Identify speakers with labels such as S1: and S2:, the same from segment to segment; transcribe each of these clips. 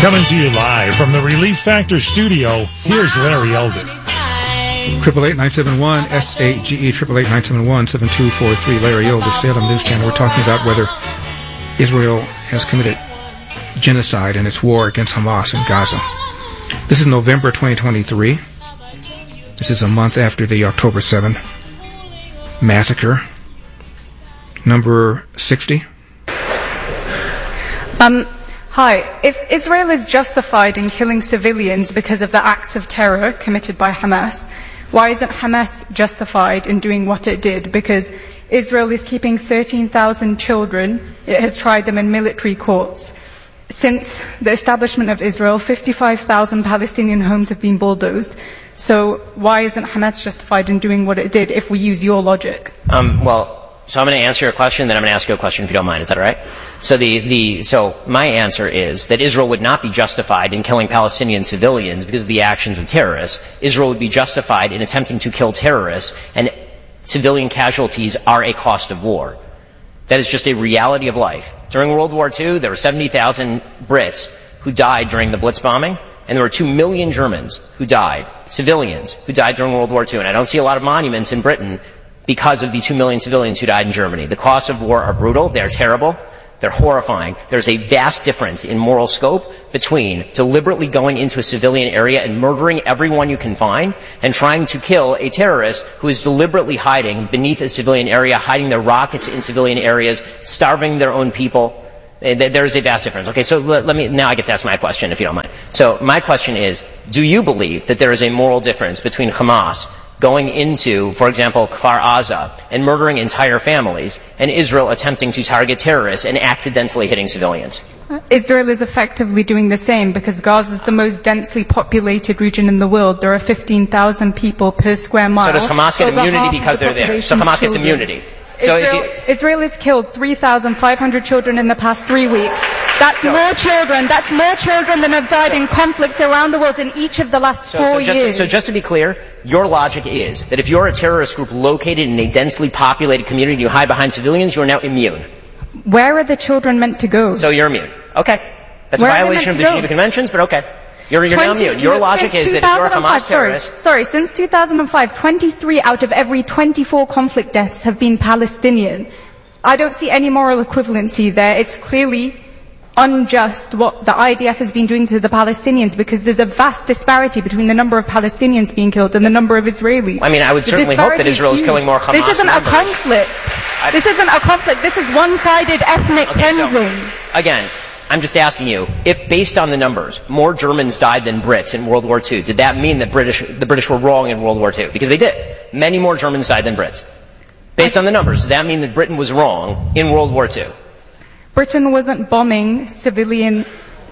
S1: Coming to you live from the Relief Factor studio, here's Larry Elder.
S2: 888-971-SAGE, 888-971-7243, Larry Elder, Salem News Channel. We're talking about whether Israel has committed genocide in its war against Hamas in Gaza. This is November 2023. This is a month after the October 7 massacre. Number 60.
S3: Hi. If Israel is justified in killing civilians because of the acts of terror committed by Hamas, why isn't Hamas justified in doing what it did? Because Israel is keeping 13,000 children. It has tried them in military courts. Since the establishment of Israel, 55,000 Palestinian homes have been bulldozed. So why isn't Hamas justified in doing what it did if we use your logic?
S4: So I'm going to answer your question, then I'm going to ask you a question if you don't mind. Is that all right? So so my answer is that Israel would not be justified in killing Palestinian civilians because of the actions of terrorists. Israel would be justified in attempting to kill terrorists, and civilian casualties are a cost of war. That is just a reality of life. During World War II, there were 70,000 Brits who died during the Blitz bombing, and there were 2 million Germans who died, civilians who died during World War II. And I don't see a lot of monuments in Britain because of the 2 million civilians who died in Germany. The costs of war are brutal. They're terrible. They're horrifying. There's a vast difference in moral scope between deliberately going into a civilian area and murdering everyone you can find and trying to kill a terrorist who is deliberately hiding beneath a civilian area, hiding their rockets in civilian areas, starving their own people. There is a vast difference. Okay, so now I get to ask my question, if you don't mind. So my question is, do you believe that there is a moral difference between Hamas going into, for example, Kfar Aza and murdering entire families, and Israel attempting to target terrorists and accidentally hitting civilians?
S3: Israel is effectively doing the same because Gaza is the most densely populated region in the world. There are 15,000 people per square mile.
S4: So does Hamas get immunity because they're there? So Hamas gets immunity. So
S3: Israel has killed 3,500 children in the past 3 weeks. That's more children than have died in conflicts around the world in each of the last 4 years.
S4: So just to be clear, your logic is that if you're a terrorist group located in a densely populated community and you hide behind civilians, you are now immune.
S3: Where are the children meant to go?
S4: So you're immune. Okay. That's a violation of the Geneva Conventions, but okay. You're now immune. Your logic is that if you're a Hamas terrorist...
S3: Since 2005, 23 out of every 24 conflict deaths have been Palestinian. I don't see any moral equivalency there. It's clearly unjust what the IDF has been doing to the Palestinians because there's a vast disparity between the number of Palestinians being killed and the number of Israelis.
S4: I mean, I would certainly hope that Israel is killing more Hamas
S3: This isn't a conflict. This isn't a conflict. This is one-sided ethnic cleansing.
S4: So, again, I'm just asking you, if based on the numbers, more Germans died than Brits in World War II, did that mean that the British were wrong in World War II? Because they did. Many more Germans died than Brits. Based on the numbers, does that mean that Britain was wrong in World War II?
S3: Britain wasn't bombing civilians.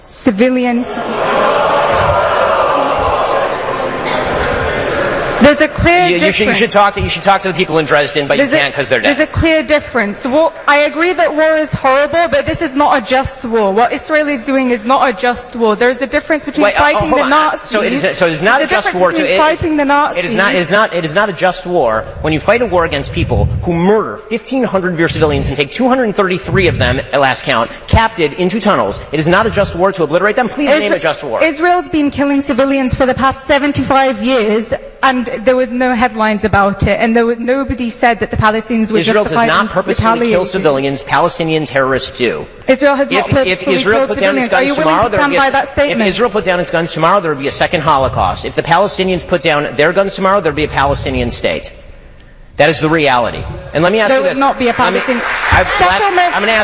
S3: There's a clear difference.
S4: You should talk to the people in Dresden, but you can't because they're dead.
S3: There's a clear difference. Well, I agree that war is horrible, but this is not a just war. What Israel is doing is not a just war. There is a difference between fighting the Nazis.
S4: So it is not a just war.
S3: Fighting the Nazis.
S4: It is not a just war when you fight a war against people who murder 1,500 of your civilians and take 233 of them, at last count, captive into tunnels. It is not a just war to obliterate them. Please name a just war.
S3: Israel's been killing civilians for the past 75 years, and there was no headlines about it, and nobody said that the Palestinians were
S4: Israel
S3: justified.
S4: Israel does not purposefully kill civilians. Palestinian terrorists do.
S3: Israel has not purposefully killed civilians. Are you willing to stand by that statement?
S4: If Israel put down its guns tomorrow, there would be a second Holocaust. If the Palestinians put down their guns tomorrow, there would be a Palestinian state. That is the reality. And let me ask you this.
S3: There would not be a Palestinian settlement.
S4: I'm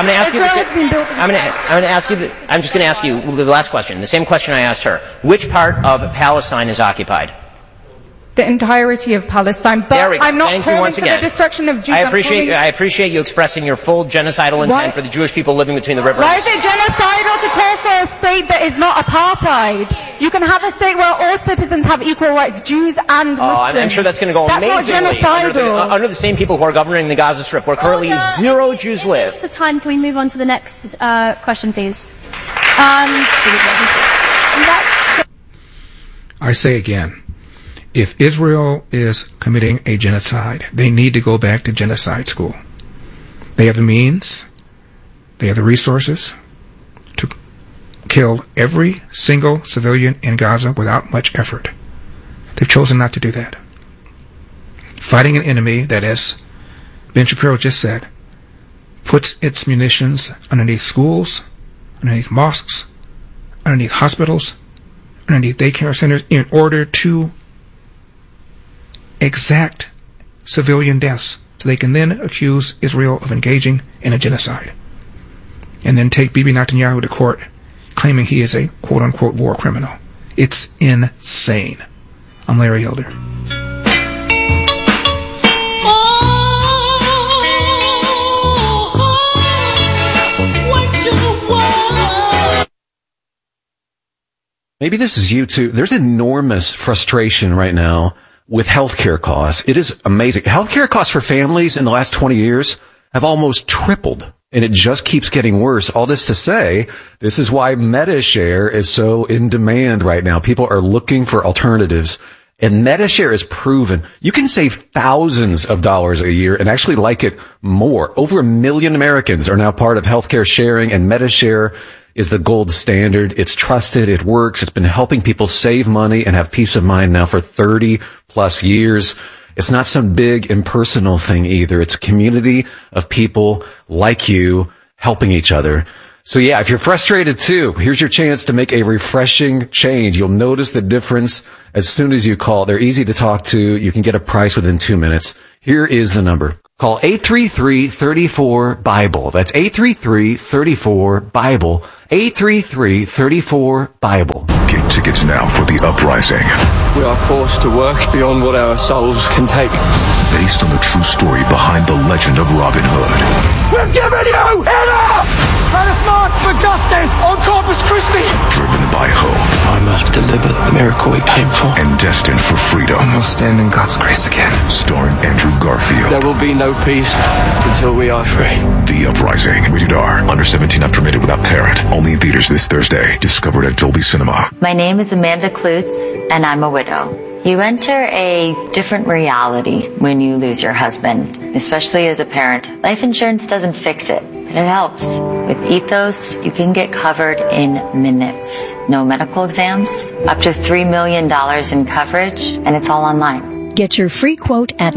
S4: just going to ask you the last question, the same question I asked her. Which part of Palestine is occupied?
S3: The entirety of Palestine, but I'm not calling for the destruction of Jews.
S4: I appreciate you expressing your full genocidal intent for the Jewish people living between the rivers.
S3: Why is it genocidal to call for a state that is not apartheid? You can have a state where all citizens have equal rights, Jews and Muslims.
S4: I'm sure that's going to go amazingly under the same people who are governing the Gaza Strip, where currently 0 Jews live.
S5: The time. Can we move on to the next question, please?
S2: I say again, if Israel is committing a genocide, they need to go back to genocide school. They have the means, they have the resources to kill every single civilian in Gaza without much effort. They've chosen not to do that. Fighting an enemy that, as Ben Shapiro just said, puts its munitions underneath schools, underneath mosques, underneath hospitals, underneath daycare centers in order to exact civilian deaths so they can then accuse Israel of engaging in a genocide and then take Bibi Netanyahu to court claiming he is a quote-unquote war criminal. It's insane. I'm Larry Elder.
S6: Maybe this is you too. There's enormous frustration right now with healthcare costs. It is amazing. Healthcare costs for families in the last 20 years have almost tripled, and it just keeps getting worse. All this to say, this is why MediShare is so in demand right now. People are looking for alternatives, and MediShare is proven. You can save thousands of dollars a year and actually like it more. Over 1 million Americans are now part of healthcare sharing, and MediShare is the gold standard. It's trusted. It works. It's been helping people save money and have peace of mind now for 30 plus years. It's not some big impersonal thing either. It's a community of people like you helping each other. So yeah, if you're frustrated too, here's your chance to make a refreshing change. You'll notice the difference as soon as you call. They're easy to talk to. You can get a price within 2 minutes. Here is the number. Call 833-34-BIBLE. That's 833-34-BIBLE. 833-34-BIBLE.
S7: Get tickets now for The Uprising.
S8: We are forced to work beyond what our souls can take.
S7: Based on the true story behind the legend of Robin Hood.
S8: We're giving you enough! Let us march for justice on Corpus Christi!
S7: Driven by hope.
S8: I must deliver the miracle we came for.
S7: And destined for freedom.
S8: We'll stand in God's grace again.
S7: Starring Andrew Garfield.
S8: There will be no peace until we are free.
S7: The Uprising. Rated R. Under 17 not permitted without parent. Only in theaters this Thursday. Discovered at Dolby Cinema.
S9: My name is Amanda Klutz, and I'm a widow. You enter a different reality when you lose your husband, especially as a parent. Life insurance doesn't fix it, but it helps. With Ethos, you can get covered in minutes. No medical exams, up to $3 million in coverage, and it's all online.
S10: Get your free quote at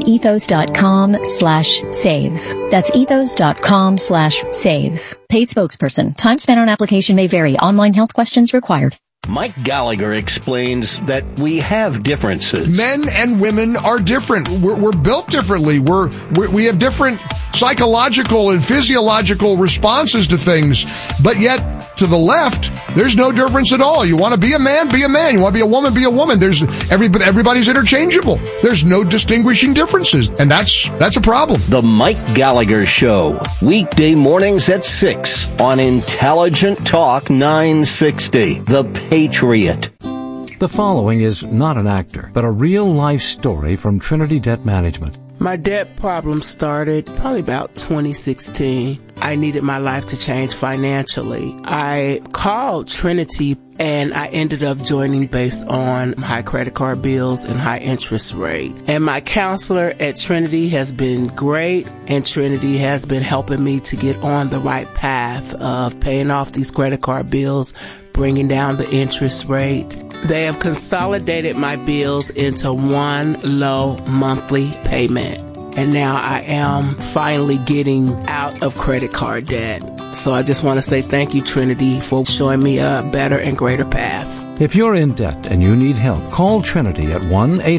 S10: ethos.com/save. That's ethos.com/save. Paid spokesperson. Time spent on application may vary. Online health questions required.
S11: Mike Gallagher explains that we have differences.
S12: Men and women are different. We're built differently. We have different psychological and physiological responses to things. But yet, to the left, there's no difference at all. You want to be a man, be a man. You want to be a woman, be a woman. Everybody's interchangeable. There's no distinguishing differences. And that's a problem.
S11: The Mike Gallagher Show. Weekday mornings at 6 on Intelligent Talk 960. The Patriot.
S13: The following is not an actor, but a real-life story from Trinity Debt Management.
S14: My debt problem started probably about 2016. I needed my life to change financially. I called Trinity and I ended up joining based on high credit card bills and high interest rate. And my counselor at Trinity has been great, and Trinity has been helping me to get on the right path of paying off these credit card bills, bringing down the interest rate. They have consolidated my bills into one low monthly payment. And now I am finally getting out of credit card debt. So I just want to say thank you, Trinity, for showing me a better and greater path.
S13: If you're in debt and you need help, call Trinity at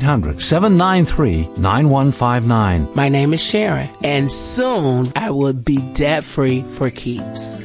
S13: 1-800-793-9159.
S14: My name is Sharon, and soon I will be debt-free for keeps.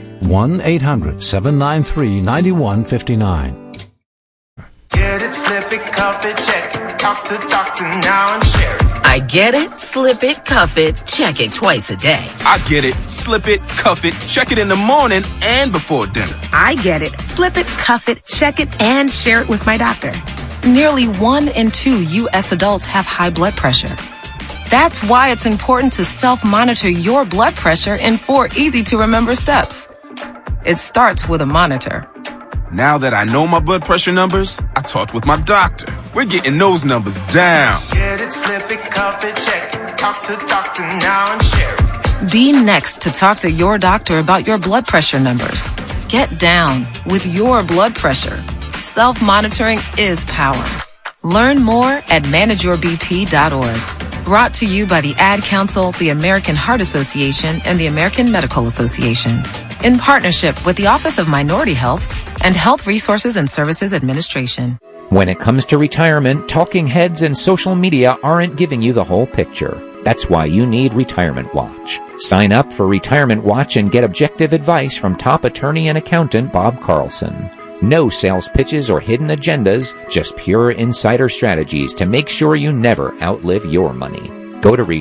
S13: 1-800-793-9159.
S15: Get it, slip it, cuff it, check it. Talk to doctor now and share it.
S16: I get it, slip it, cuff it, check it twice a day.
S17: I get it, slip it, cuff it, check it in the morning and before dinner.
S18: I get it, slip it, cuff it, check it, and share it with my doctor. Nearly 1 in 2 U.S. adults have high blood pressure. That's why it's important to self-monitor your blood pressure in 4 easy-to-remember steps. It starts with a monitor.
S17: Now that I know my blood pressure numbers, I talked with my doctor. We're getting those numbers down.
S15: Get it, slip it, cuff it, check it. Talk to doctor now and share it.
S18: Be next to talk to your doctor about your blood pressure numbers. Get down with your blood pressure. Self-monitoring is power. Learn more at manageyourbp.org. Brought to you by the Ad Council, the American Heart Association, and the American Medical Association. In partnership with the Office of Minority Health and Health Resources and Services Administration.
S19: When it comes to retirement, talking heads and social media aren't giving you the whole picture. That's why you need Retirement Watch. Sign up for Retirement Watch and get objective advice from top attorney and accountant Bob Carlson. No sales pitches or hidden agendas, just pure insider strategies to make sure you never outlive your money. Go to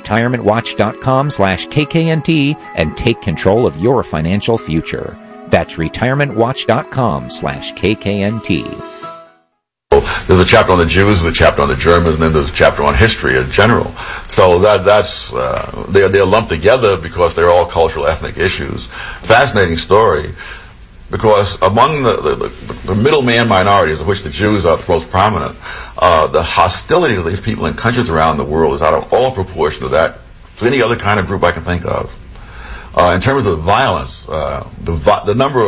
S19: retirementwatch.com/KKNT and take control of your financial future. That's retirementwatch.com/KKNT.
S20: There's a chapter on the Jews, there's a chapter on the Germans, and then there's a chapter on history in general. So they're lumped together because they're all cultural, ethnic issues. Fascinating story, because among the middleman minorities, of which the Jews are the most prominent, the hostility to these people in countries around the world is out of all proportion to that, to any other kind of group I can think of. In terms of violence, the number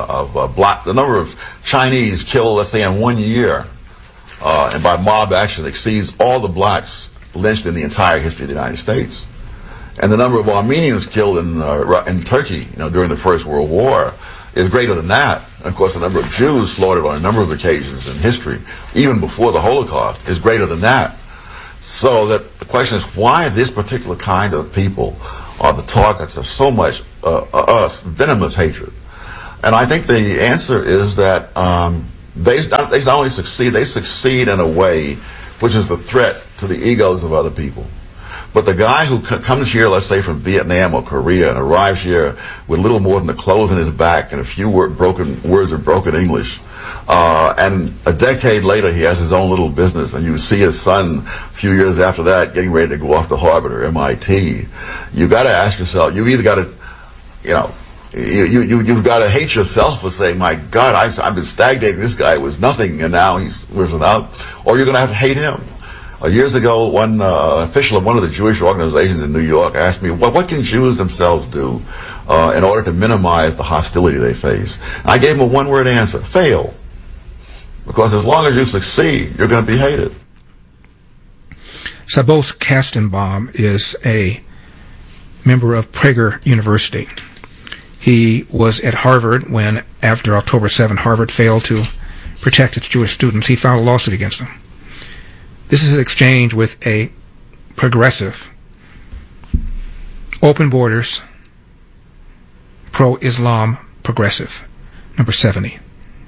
S20: of Chinese killed, let's say, in 1 year, and by mob action, exceeds all the blacks lynched in the entire history of the United States. And the number of Armenians killed in Turkey, during the First World War, is greater than that. And of course, the number of Jews slaughtered on a number of occasions in history, even before the Holocaust, is greater than that. So that the question is, why this particular kind of people are the targets of so much venomous hatred? And I think the answer is that they not only succeed, they succeed in a way which is the threat to the egos of other people. But the guy who comes here, let's say from Vietnam or Korea, and arrives here with little more than the clothes in his back and a few words of broken English, and a decade later he has his own little business, and you see his son a few years after that getting ready to go off to Harvard or MIT, you've got to ask yourself, you've either got to, you've got to hate yourself for saying, my God, I've been stagnating, this guy was nothing, and now he's risen out, or you're going to have to hate him. Years ago, one official of one of the Jewish organizations in New York asked me, what can Jews themselves do in order to minimize the hostility they face? And I gave him a one-word answer: fail. Because as long as you succeed, you're going to be hated.
S2: Sabos Kastenbaum is a member of Prager University. He was at Harvard when, after October 7, Harvard failed to protect its Jewish students. He filed a lawsuit against them. This is an exchange with a progressive, open borders, pro-Islam progressive, number 70.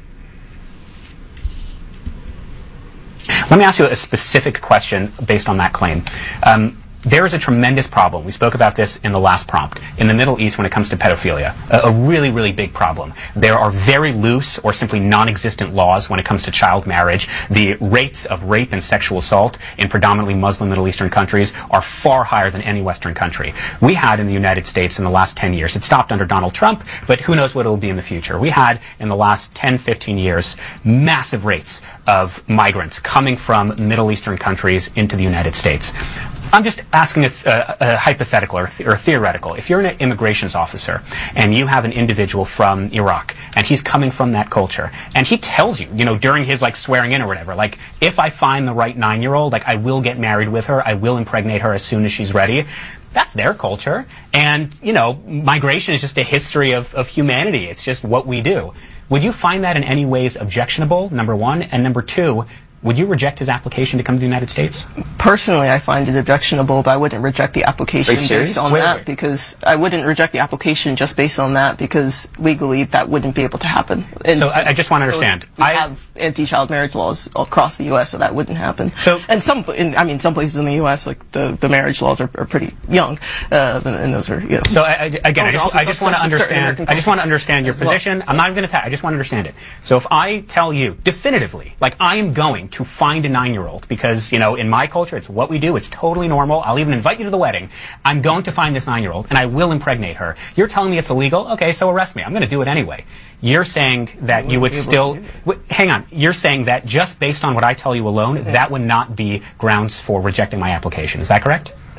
S21: Let me ask you a specific question based on that claim. There is a tremendous problem. We spoke about this in the last prompt. In the Middle East when it comes to pedophilia, a really, really big problem. There are very loose or simply non-existent laws when it comes to child marriage. The rates of rape and sexual assault in predominantly Muslim Middle Eastern countries are far higher than any Western country. We had in the United States in the last 10 years, it stopped under Donald Trump, but who knows what it will be in the future. We had in the last 10, 15 years massive rates of migrants coming from Middle Eastern countries into the United States. I'm just asking a hypothetical or theoretical. If you're an immigrations officer and you have an individual from Iraq and he's coming from that culture and he tells you, during his swearing in or whatever, if I find the right 9-year-old, I will get married with her, I will impregnate her as soon as she's ready. That's their culture. And, migration is just a history of humanity. It's just what we do. Would you find that in any ways objectionable, number one? And number two, would you reject his application to come to the United States?
S22: Personally, I find it objectionable, but I wouldn't reject the application based on that because I wouldn't reject the application just based on that because legally that wouldn't be able to happen. And
S21: so I just want to understand.
S22: We have anti-child marriage laws across the U.S., so that wouldn't happen. So, and some places in the U.S., the marriage laws are pretty young, and those are So
S21: I just want to understand. I just want to understand your position. I'm not even going to attack. I just want to understand it. So if I tell you definitively, I am going to find a 9-year-old because, in my culture, it's what we do. It's totally normal. I'll even invite you to the wedding. I'm going to find this 9-year-old and I will impregnate her. You're telling me it's illegal? Okay, so arrest me. I'm going to do it anyway. You're saying that you would still... Hang on. You're saying that just based on what I tell you alone, that would not be grounds for rejecting my application. Is that correct?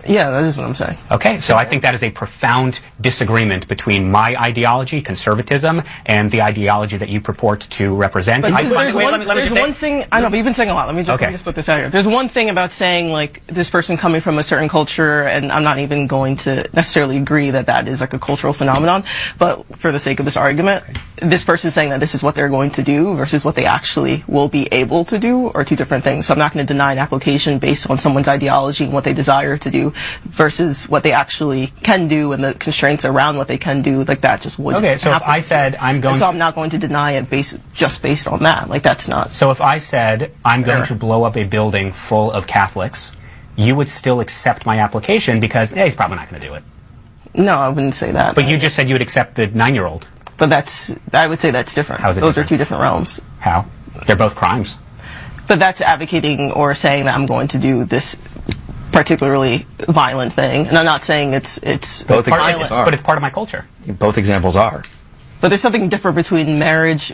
S22: Yeah, that is what I'm saying.
S21: Okay, so I think that is a profound disagreement between my ideology, conservatism, and the ideology that you purport to represent.
S22: But there's one thing, I know, but you've been saying a lot. Let me just put this out here. There's one thing about saying, like, this person coming from a certain culture, and I'm not even going to necessarily agree that that is like a cultural phenomenon, but for the sake of this argument, this person saying that this is what they're going to do versus what they actually will be able to do are two different things. So I'm not going to deny an application based on someone's ideology and what they desire to do versus what they actually can do and the constraints around what they can do. Like, that just wouldn't
S21: Okay, so
S22: happen.
S21: if I said I'm going
S22: so I'm not going to deny it just based on that. Like, that's not.
S21: So if I said I'm going to blow up a building full of Catholics, you would still accept my application because he's probably not going to do it.
S22: No, I wouldn't say that.
S21: But you just said you would accept the 9-year-old.
S22: But I would say that's different.
S21: How's it
S22: Those
S21: different?
S22: are two different realms.
S21: How? They're both crimes.
S22: But that's advocating or saying that I'm going to do this particularly violent thing. And I'm not saying it's
S21: Both
S22: violent.
S21: examples are. But it's part of my culture.
S1: Both examples are.
S22: But there's something different between marriage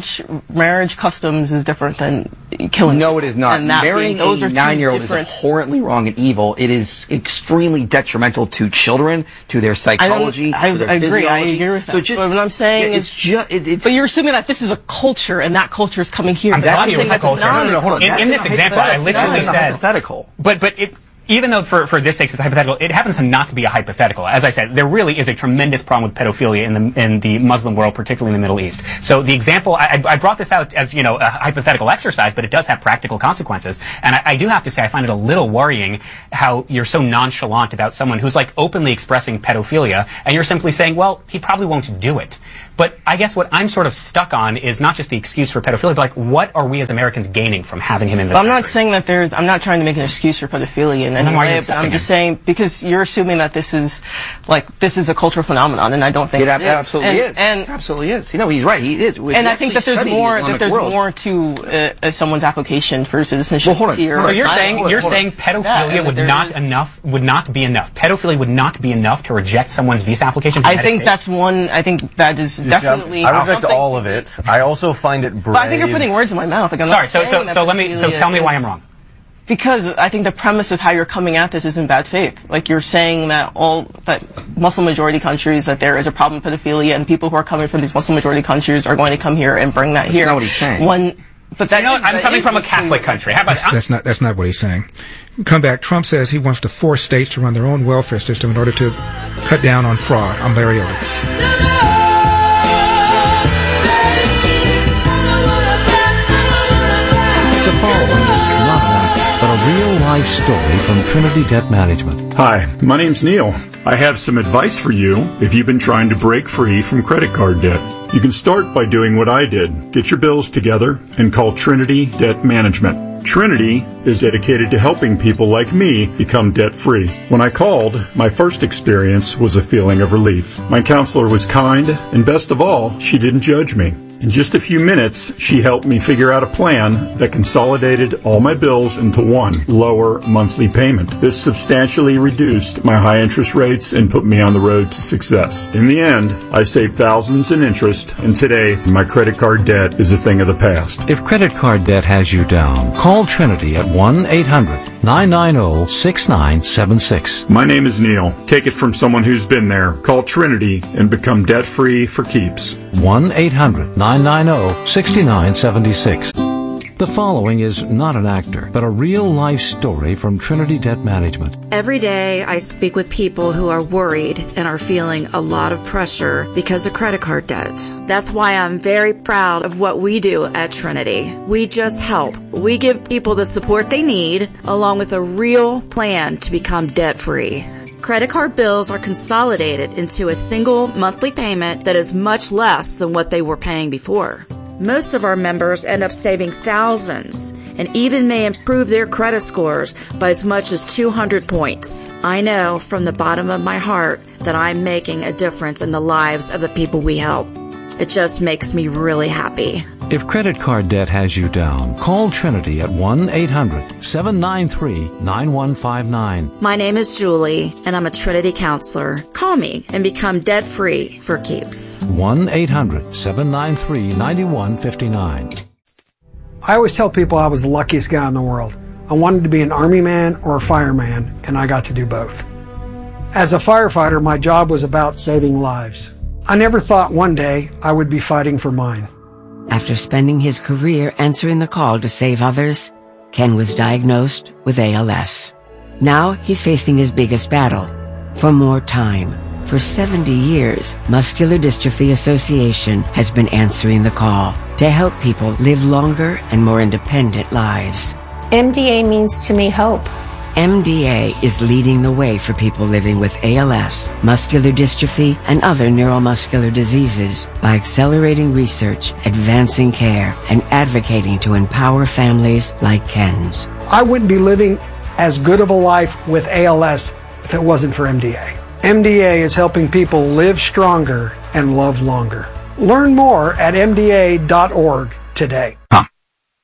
S22: customs is different than killing.
S1: No, it is not.
S22: And that
S1: Marrying
S22: those
S1: a
S22: are two
S1: 9-year-old is
S22: different.
S1: abhorrently wrong and evil. It is extremely detrimental to children, to their psychology,
S22: I
S1: to their
S22: agree. I
S1: physiology.
S22: agree with that.
S1: So just,
S22: but what I'm saying is, but you're assuming that this is a culture, and that culture is coming here.
S21: I'm telling you
S22: saying
S21: it's a
S22: that's
S21: culture.
S22: not
S1: hold on.
S21: In this example, I literally said
S1: hypothetical.
S21: But it. Even though for this sake it's hypothetical, it happens to not to be a hypothetical. As I said, there really is a tremendous problem with pedophilia in the Muslim world, particularly in the Middle East. So the example, I brought this out as, a hypothetical exercise, but it does have practical consequences. And I do have to say, I find it a little worrying how you're so nonchalant about someone who's like openly expressing pedophilia, and you're simply saying, well, he probably won't do it. But I guess what I'm sort of stuck on is not just the excuse for pedophilia, but like, what are we as Americans gaining from having him in this
S22: I'm
S21: country?
S22: not saying that I'm not trying to make an excuse for pedophilia in any way, but I'm just saying, because you're assuming that this is a cultural phenomenon, and I don't think
S1: it absolutely is.
S22: And
S1: absolutely is. He's right. He is.
S22: And I think that there's more to someone's application for citizenship here.
S21: So you're saying pedophilia would not be enough. Pedophilia would not be enough to reject someone's visa application.
S22: I think that is definitely.
S3: I reject all of it. I also find it brave.
S22: But I think you're putting words in my mouth. Like,
S21: Sorry. So tell me why I'm wrong.
S22: Because I think the premise of how you're coming at this is in bad faith. Like, you're saying that that Muslim majority countries, that there is a problem with pedophilia, and people who are coming from these Muslim majority countries are going to come here and bring that here.
S1: That's not what he's saying.
S21: I'm coming from a Catholic country. How about that?
S2: That's not what he's saying. Come back. Trump says he wants to force states to run their own welfare system in order to cut down on fraud. I'm Larry Elder.
S13: The following is not an act, but a real-life story from Trinity Debt Management.
S23: Hi, my name's Neil. I have some advice for you if you've been trying to break free from credit card debt. You can start by doing what I did. Get your bills together and call Trinity Debt Management. Trinity is dedicated to helping people like me become debt-free. When I called, my first experience was a feeling of relief. My counselor was kind, and best of all, she didn't judge me. In just a few minutes, she helped me figure out a plan that consolidated all my bills into one lower monthly payment. This substantially reduced my high interest rates and put me on the road to success. In the end, I saved thousands in interest, and today, my credit card debt is a thing of the past.
S13: If credit card debt has you down, call Trinity at 1-800-990-6976.
S23: My name is Neil. Take it from someone who's been there. Call Trinity and become debt-free for keeps.
S13: 1-800-990-6976. The following is not an actor, but a real-life story from Trinity Debt Management.
S24: Every day I speak with people who are worried and are feeling a lot of pressure because of credit card debt. That's why I'm very proud of what we do at Trinity. We just help. We give people the support they need, along with a real plan to become debt-free. Credit card bills are consolidated into a single monthly payment that is much less than what they were paying before. Most of our members end up saving thousands and even may improve their credit scores by as much as 200 points. I know from the bottom of my heart that I'm making a difference in the lives of the people we help. It just makes me really happy.
S13: If credit card debt has you down, call Trinity at 1-800-793-9159.
S24: My name is Julie, and I'm a Trinity counselor. Call me and become debt-free for keeps.
S13: 1-800-793-9159.
S25: I always tell people I was the luckiest guy in the world.
S4: I wanted to be an Army man or a fireman, and I got to do both. As a firefighter, my job was about saving lives. I never thought one day I would be fighting for mine.
S5: After spending his career answering the call to save others, Ken was diagnosed with ALS. Now he's facing his biggest battle, for more time. For 70 years, Muscular Dystrophy Association has been answering the call to help people live longer and more independent lives.
S6: MDA means to me hope.
S5: MDA is leading the way for people living with ALS, muscular dystrophy, and other neuromuscular diseases by accelerating research, advancing care, and advocating to empower families like Ken's.
S4: I wouldn't be living as good of a life with ALS if it wasn't for MDA. MDA is helping people live stronger and love longer. Learn more at mda.org today.